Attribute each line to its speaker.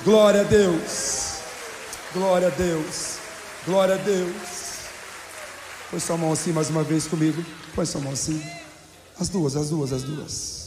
Speaker 1: Glória a Deus. Glória a Deus. Glória a Deus. Põe sua mão assim mais uma vez comigo. Põe sua mão assim. As duas.